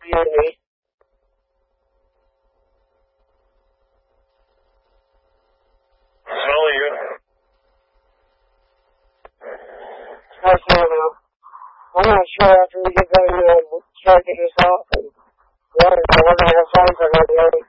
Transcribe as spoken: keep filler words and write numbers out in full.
hear me? Only you. I don't know. I'm not sure after we get done uh, checking this off and what we're going to find for another day.